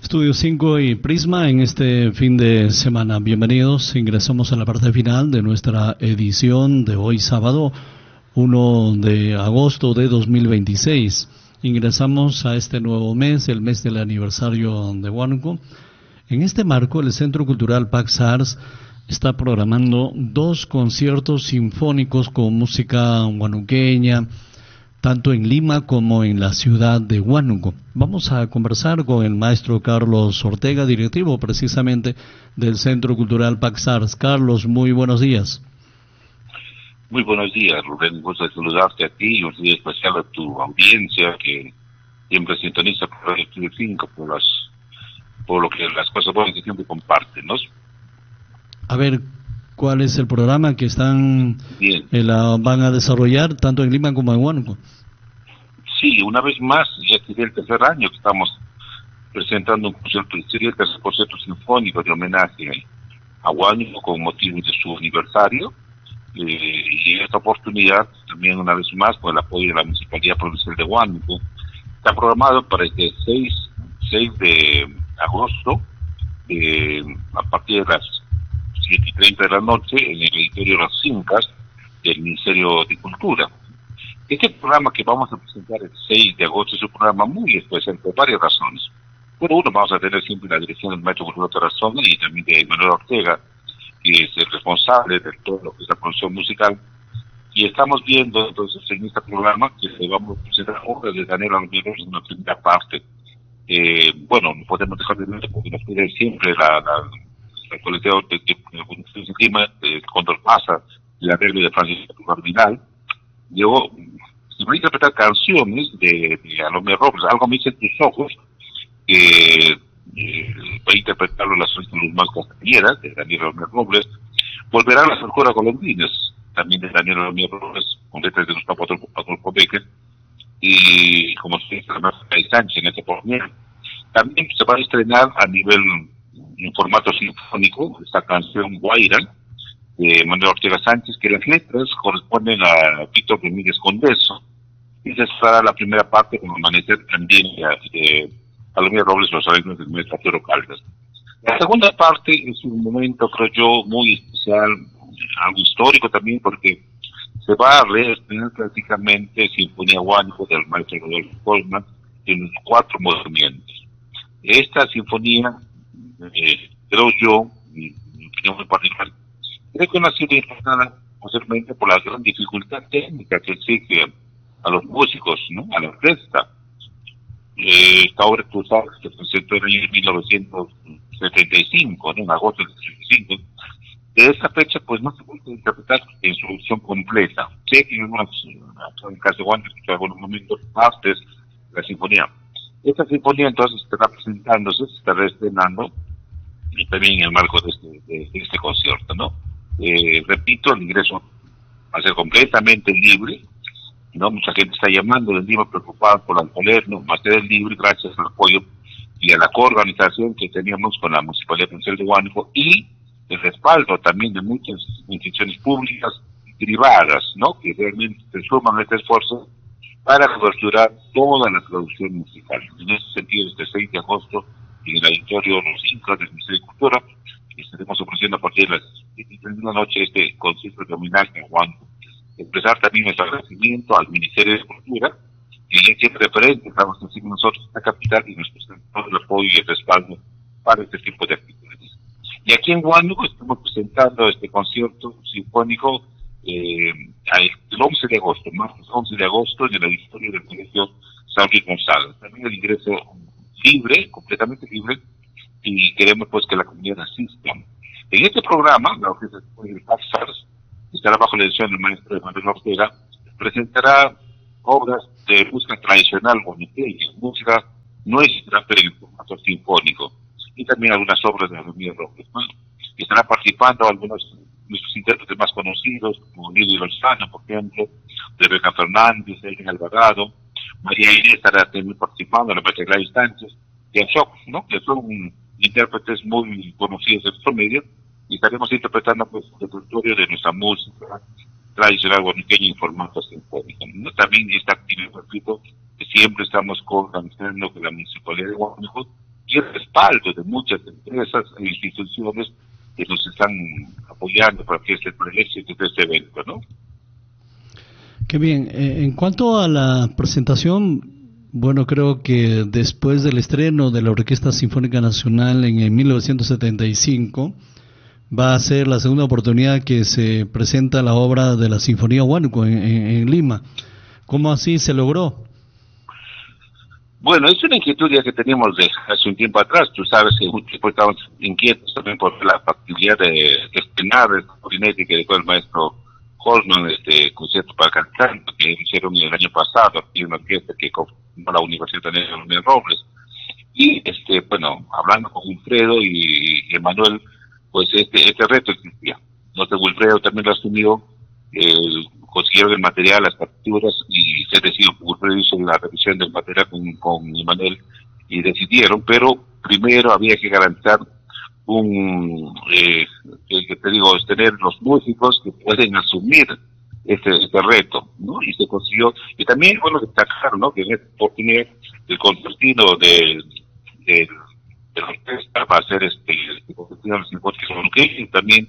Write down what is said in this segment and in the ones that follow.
Estudio 5 y Prisma en este fin de semana. Bienvenidos, ingresamos a la parte final de nuestra edición de hoy sábado 1 de agosto de 2026. Ingresamos a este nuevo mes, el mes del aniversario de Huánuco. En este marco, el Centro Cultural Pax-Arts está programando 2 conciertos sinfónicos con música huanuqueña, tanto en Lima como en la ciudad de Huánuco. Vamos a conversar con el maestro Carlos Ortega, directivo precisamente del Centro Cultural Pax-Arts. Carlos, muy buenos días. Muy buenos días, Rubén. Un gusto de saludarte a ti y un día especial a tu audiencia que siempre sintoniza por el Estudio 5, por lo que las cosas buenas que siempre comparten, ¿no? A ver, ¿cuál es el programa que van a desarrollar tanto en Lima como en Huánuco? Sí, una vez más, ya sería el tercer año que estamos presentando un concierto, sería el tercer concierto sinfónico de homenaje a Huánuco con motivo de su aniversario. Y en esta oportunidad, también una vez más, con el apoyo de la Municipalidad Provincial de Huánuco, está programado para este 6 de agosto, a partir de las 7:30 de la noche, en el auditorio Las Incas del Ministerio de Cultura. Este programa que vamos a presentar el 6 de agosto es un programa muy especial por varias razones. Bueno, uno, vamos a tener siempre la dirección del maestro Gustavo Tarazona y también de Manuel Ortega, que es el responsable de todo lo que es la producción musical. Y estamos viendo entonces en este programa que vamos a presentar obras de Daniel Almiro en una primera parte. Bueno, no podemos dejar de ver porque nos pide siempre la colectiva de encima de Condor Pasa, el arreglo de Francisco Cardinal. Yo se va a interpretar canciones de Alomé Robles, Algo me dice tus ojos, que va a interpretarlo las Luz Más Castañeras, de Daniel Alomé Robles. Volverán las Orjuras Golondrinas, también de Daniel Alomé Robles, con letras de Gustavo Adolfo Becker, y como se dice, la Sánchez en esta oportunidad. También se va a estrenar a nivel en formato sinfónico esta canción Guaira de Manuel Ortega Sánchez, que las letras corresponden a Víctor Domínguez Condeso. Y esa será la primera parte con Amanecer también de Alomé Robles, los arreglos del maestro Arturo Caldas. La segunda parte es un momento, creo yo, muy especial, algo histórico también, porque se va a reestrenar prácticamente Sinfonía Huánuco del maestro Rodolfo Colman en los 4 movimientos. Esta sinfonía, creo yo, mi opinión muy particular, creo que no ha sido impactada posiblemente por la gran dificultad técnica que exige a los músicos, ¿no? A la orquesta. Esta obra que usaba se presentó en el año 1975, ¿no? En agosto del 75. De esa fecha, pues no se puede interpretar en su versión completa. Sé que en el caso de Juan, en algunos momentos partes de la sinfonía. Esta sinfonía entonces estará presentándose, se estará estrenando, y también en el marco de este concierto, ¿no? Repito, el ingreso va a ser completamente libre, ¿no? Mucha gente está llamando del Lima preocupada por el alquiler, ¿no? Va a ser libre gracias al apoyo y a la coorganización que teníamos con la Municipalidad Provincial de Huánuco y el respaldo también de muchas instituciones públicas y privadas, ¿no? Que realmente se suman a este esfuerzo para coberturar toda la producción musical. En ese sentido, este 6 de agosto, en el auditorio Los Incas del Ministerio de Cultura, estaremos ofreciendo a partir de las 7:30 de la noche este concierto de homenaje a Huánuco. Expresar también nuestro agradecimiento al Ministerio de Cultura, que siempre referente, estamos haciendo nosotros esta capital y nos presenta todo el apoyo y el respaldo para este tipo de actividades. Y aquí en Huánuco estamos presentando este concierto sinfónico el 11 de agosto, martes 11 de agosto, en el auditorio del Colegio San Luis González. También el ingreso libre, completamente libre, y queremos pues que la comunidad asista. En este programa, la Orquesta de Pax-Arts, que estará bajo la dirección del maestro Manuel Ortega, presentará obras de música tradicional huanuqueña, música nuestra, pero en formato sinfónico, y también algunas obras de Alomé Robles, ¿no? Estarán participando algunos de nuestros intérpretes más conocidos, como Lidio Lozano, por ejemplo, Rebeca Fernández, Elena Alvarado, María Inés estará también participando, la maestra Gladys Sánchez, y Ashok, ¿no? Que son intérpretes muy conocidos de nuestro medio, y estaremos interpretando pues el repertorio de nuestra música tradicional huanuqueña en formato sinfónico, ¿no? También esta actividad, repito, que siempre estamos organizando con la Municipalidad de Huánuco, y el respaldo de muchas empresas e instituciones que nos están apoyando para por el éxito de este evento, ¿no? Qué bien. En cuanto a la presentación, bueno, creo que después del estreno de la Orquesta Sinfónica Nacional en 1975, va a ser la segunda oportunidad que se presenta la obra de la Sinfonía Huánuco en Lima. ¿Cómo así se logró? Bueno, es una inquietud ya que teníamos de hace un tiempo atrás. Tú sabes que muchos estábamos inquietos también por la factibilidad de estrenar el clarinete que dejó el maestro Holman, este concierto para cantar, que hicieron el año pasado, aquí en una orquesta que conformó la Universidad de Robles. Y, bueno, hablando con Wilfredo y Emanuel, pues este reto existía. Nuestro Wilfredo también lo asumió, consiguieron el material, las partituras, y se decidió. Wilfredo hizo la revisión del material con Emanuel y decidieron, pero primero había que garantizar que te digo, es tener los músicos que pueden asumir este reto, ¿no? Y se consiguió. Y también, bueno, destacar, ¿no?, que en esta oportunidad el concertino de la orquesta va a ser el concertino sinfónico y también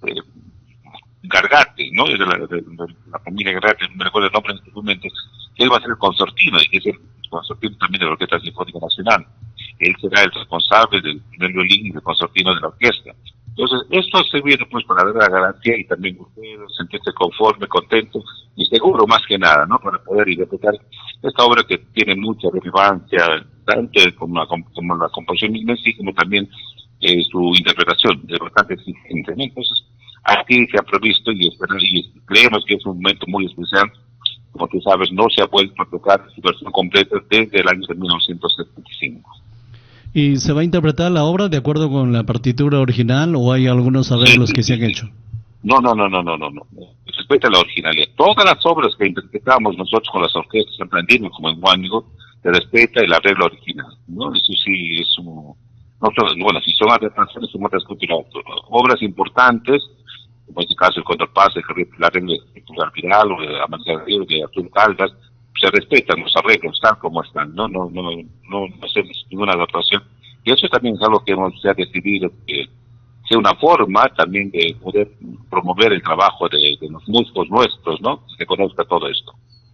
Gargate, ¿no?, de la familia Gargate, no me recuerdo el nombre en este momento. Él va a ser el concertino, y es el concertino también de la Orquesta Sinfónica Nacional. Él será el responsable del primer violín y del concertino de la orquesta. Entonces, esto se viene pues para dar la garantía y también ustedes sentirse conforme, contentos y seguro más que nada, ¿no?, para poder interpretar esta obra que tiene mucha relevancia, tanto como la composición misma en sí, como también su interpretación, es bastante exigente, ¿no? Entonces, aquí se ha previsto y creemos que es un momento muy especial. Como tú sabes, no se ha vuelto a tocar su versión completa desde el año de 1975. ¿Y se va a interpretar la obra de acuerdo con la partitura original o hay algunos arreglos que se han hecho? No. Respecto a la originalidad. Todas las obras que interpretamos nosotros con las orquestas aprendimos como en Huánuco, se respeta el arreglo original, ¿no? Eso sí es bueno, si son adaptaciones, son otras obras importantes, como en este caso el Contrapase, el arreglo de Pulgar Vidal o de Amancio de Arturo Caldas, se respetan los arreglos tal como están, no hacemos ninguna adaptación. Y eso también es algo que se ha decidido que sea una forma también de poder promover el trabajo de los músicos nuestros, ¿no?, que se conozca todo esto.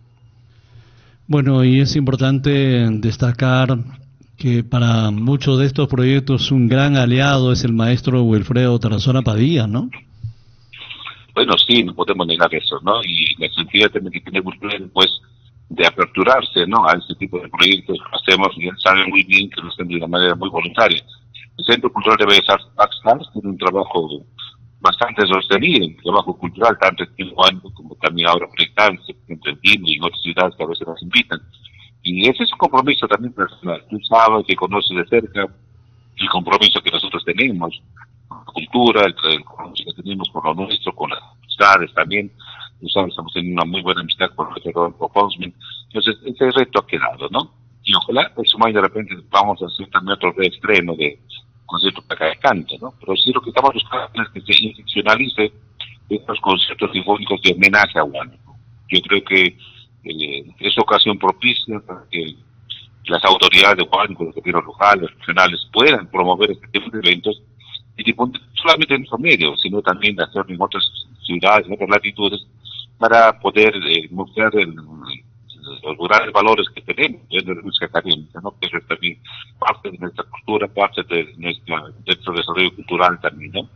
Bueno, y es importante destacar que para muchos de estos proyectos un gran aliado es el maestro Wilfredo Tarazona Padilla, ¿no? Bueno, sí, no podemos negar eso, ¿no? Y la sentido también que tiene Wilfredo, pues, de aperturarse, ¿no?, a este tipo de proyectos que hacemos, y él sabe muy bien que lo hacen de una manera muy voluntaria. El Centro Cultural de Bellas Artes tiene un trabajo bastante sostenido, un trabajo cultural, tanto en Huánuco como también ahora proyectándose en Lima y en otras ciudades que a veces nos invitan. Y ese es un compromiso también personal. Tú sabes que conoces de cerca el compromiso que nosotros tenemos con la cultura, el compromiso que tenemos con lo nuestro, con las amistades también. Tú sabes, estamos teniendo una muy buena amistad con el Rodolfo Cosmin. Entonces, ese reto ha quedado, ¿no? Y ojalá, el año de repente vamos a hacer también otro reestreno de conciertos para de canto, ¿no? Pero sí, lo que estamos buscando es que se institucionalice estos conciertos sinfónicos de homenaje a Huánuco. Yo creo que es ocasión propicia para que las autoridades de Huánuco, los gobiernos locales, regionales, puedan promover este tipo de eventos, y no solamente en nuestro medio, sino también hacerlo en otras ciudades, en otras latitudes, para poder mostrar los grandes valores que tenemos dentro de nuestra académica, ¿no?, que es también parte de nuestra cultura, parte de nuestro desarrollo cultural también, ¿no?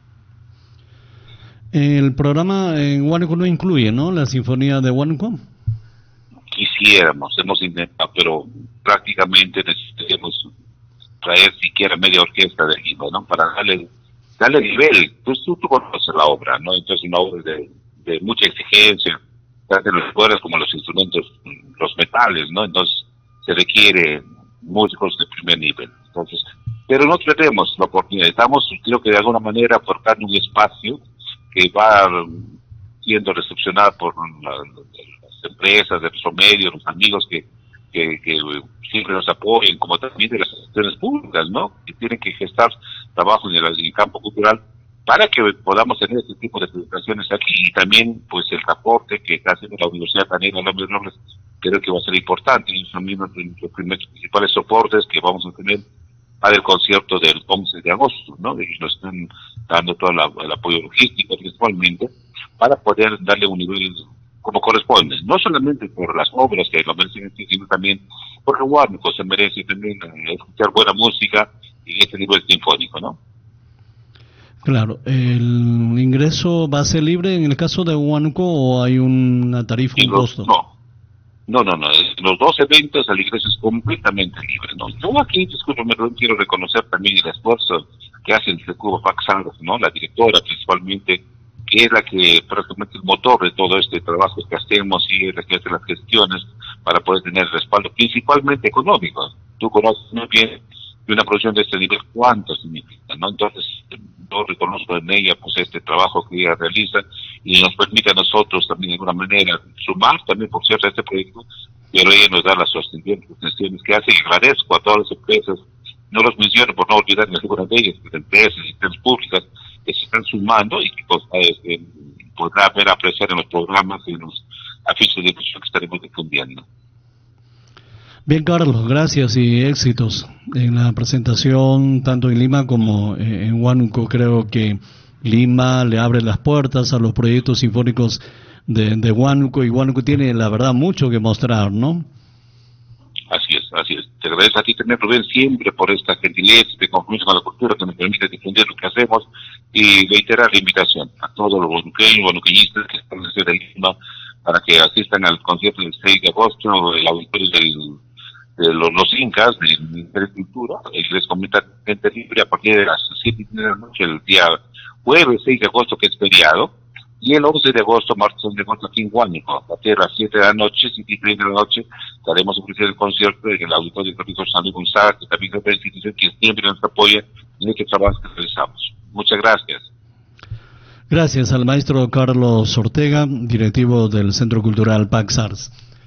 El programa en Huánuco no incluye, ¿no?, la Sinfonía de Huánuco. Hemos intentado, pero prácticamente necesitamos traer siquiera media orquesta de Lima, ¿no?, para darle nivel. Pues tú conoces la obra, ¿no? Entonces, una obra de mucha exigencia, tanto en los cuerdas como los instrumentos, los metales, ¿no? Entonces, se requiere músicos de primer nivel. Entonces, pero no tenemos la oportunidad. Estamos, creo que de alguna manera, aportando un espacio que va siendo recepcionado por las empresas de nuestro medio, los amigos que siempre nos apoyen, como también de las instituciones públicas, ¿no?, que tienen que gestar trabajo en el campo cultural para que podamos tener este tipo de presentaciones aquí, y también pues el aporte que está haciendo la Universidad Tanera López Robles, creo que va a ser importante, y son mismos los principales soportes que vamos a tener para el concierto del 11 de agosto, ¿no? Y nos están dando todo el apoyo logístico principalmente para poder darle un nivel como corresponde, no solamente por las obras que lo merecen, sino también porque Huánuco se merece también escuchar buena música y ese nivel sinfónico, ¿no? Claro, ¿el ingreso va a ser libre en el caso de Huánuco o hay una tarifa, un costo? No. Los dos eventos el ingreso es completamente libre, ¿no? Yo aquí, discúlpame, quiero reconocer también el esfuerzo que hace el Cuba Paxaros, ¿no? La directora principalmente, que es la que prácticamente el motor de todo este trabajo que hacemos y es la que hace las gestiones para poder tener respaldo, principalmente económico. Tú conoces muy bien de una producción de este nivel cuánto significa, ¿no? Entonces, yo reconozco en ella pues este trabajo que ella realiza y nos permite a nosotros también de alguna manera sumar también, por cierto, a este proyecto, pero ella nos da las gestiones que hace y agradezco a todas las empresas, no los menciono por no olvidar ninguna de ellas, las empresas y empresas públicas que se están sumando y que podrá ver apreciar en los programas y en los afiches de difusión que estaremos difundiendo. Bien, Carlos, gracias y éxitos en la presentación tanto en Lima como en Huánuco. Creo que Lima le abre las puertas a los proyectos sinfónicos de Huánuco y Huánuco tiene, la verdad, mucho que mostrar, ¿no? Así es. Te agradezco a ti también, Rubén, siempre por esta gentileza, este compromiso con la cultura que me permite difundir lo que hacemos y reiterar la invitación a todos los huánuqueñistas que están en la ciudad de Lima para que asistan al concierto del 6 de agosto, el auditorio de los Incas, del Ministerio de Cultura, y les comenta gente libre a partir de las 7 de la noche, el día jueves 6 de agosto, que es feriado, y el 11 de agosto, martes 11 de agosto, aquí en Huánuco, a partir de las 7 de la noche, 7:30 de la noche, estaremos ofreciendo el concierto en el auditorio del Profesor San Luis González, que también es una institución que siempre nos apoya en este trabajo que realizamos. Muchas gracias. Gracias al maestro Carlos Ortega, directivo del Centro Cultural Paxars.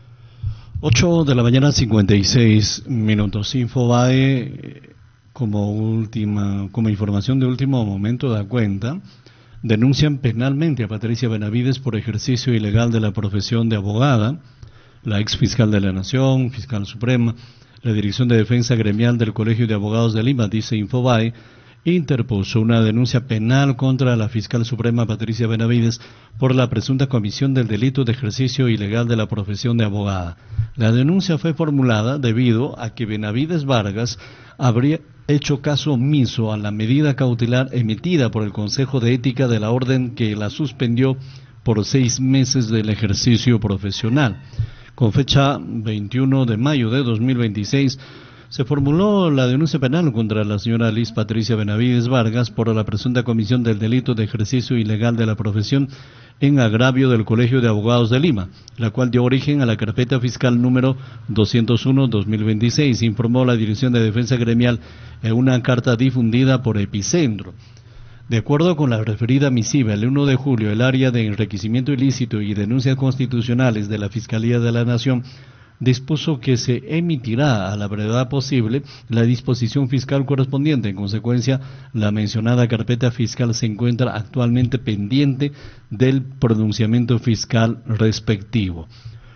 8 de la mañana, 56 minutos. Infobae, como información de último momento, da cuenta, denuncian penalmente a Patricia Benavides por ejercicio ilegal de la profesión de abogada. La ex fiscal de la Nación, fiscal suprema, la Dirección de Defensa Gremial del Colegio de Abogados de Lima, dice Infobae, interpuso una denuncia penal contra la fiscal suprema Patricia Benavides por la presunta comisión del delito de ejercicio ilegal de la profesión de abogada. La denuncia fue formulada debido a que Benavides Vargas habría hecho caso omiso a la medida cautelar emitida por el Consejo de Ética de la Orden que la suspendió por 6 meses del ejercicio profesional. Con fecha 21 de mayo de 2026, se formuló la denuncia penal contra la señora Liz Patricia Benavides Vargas por la presunta comisión del delito de ejercicio ilegal de la profesión en agravio del Colegio de Abogados de Lima, la cual dio origen a la carpeta fiscal número 201-2026, informó la Dirección de Defensa Gremial en una carta difundida por Epicentro. De acuerdo con la referida misiva, el 1 de julio, el área de enriquecimiento ilícito y denuncias constitucionales de la Fiscalía de la Nación dispuso que se emitirá a la brevedad posible la disposición fiscal correspondiente. En consecuencia, la mencionada carpeta fiscal se encuentra actualmente pendiente del pronunciamiento fiscal respectivo.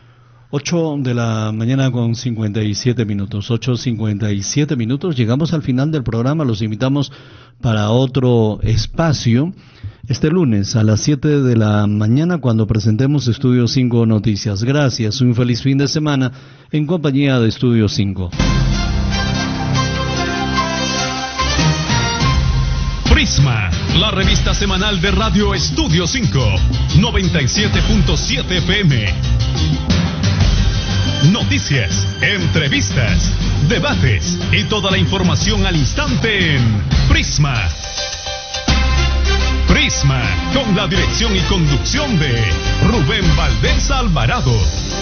8 de la mañana con 57 minutos, 8:57 minutos, llegamos al final del programa, los invitamos para otro espacio este lunes a las 7 de la mañana cuando presentemos Estudio 5 Noticias. Gracias, un feliz fin de semana en compañía de Estudio 5. Prisma, la revista semanal de Radio Estudio 5, 97.7 FM. Noticias, entrevistas, debates y toda la información al instante en Prisma. Prisma, con la dirección y conducción de Rubén Valdés Alvarado.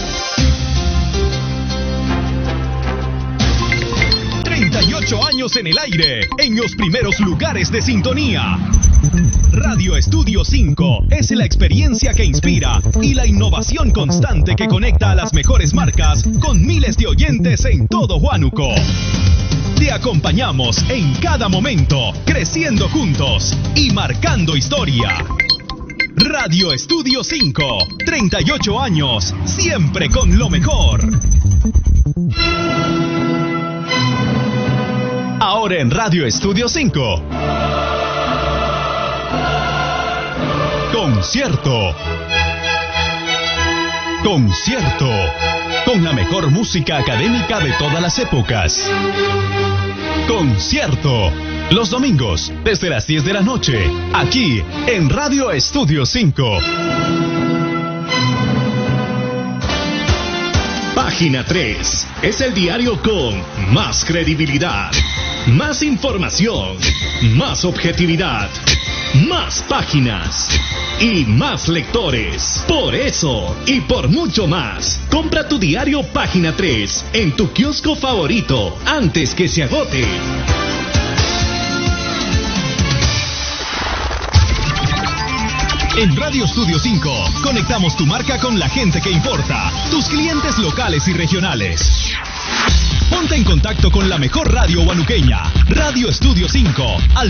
38 años en el aire, en los primeros lugares de sintonía. Radio Estudio 5 es la experiencia que inspira y la innovación constante que conecta a las mejores marcas con miles de oyentes en todo Huánuco. Te acompañamos en cada momento, creciendo juntos y marcando historia. Radio Estudio 5, 38 años, siempre con lo mejor. Ahora en Radio Estudio 5. Concierto. Concierto. Con la mejor música académica de todas las épocas. Concierto. Los domingos, desde las 10 de la noche, aquí en Radio Estudio 5. Página 3 es el diario con más credibilidad, más información, más objetividad, más páginas y más lectores. Por eso y por mucho más, compra tu diario Página 3 en tu kiosco favorito antes que se agote. En Radio Estudio 5, conectamos tu marca con la gente que importa, tus clientes locales y regionales. Ponte en contacto con la mejor radio huanuqueña, Radio Estudio 5, al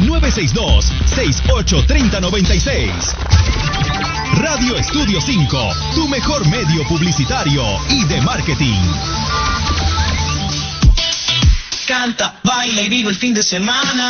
962-683096. Radio Estudio 5, tu mejor medio publicitario y de marketing. Canta, baila y vive el fin de semana.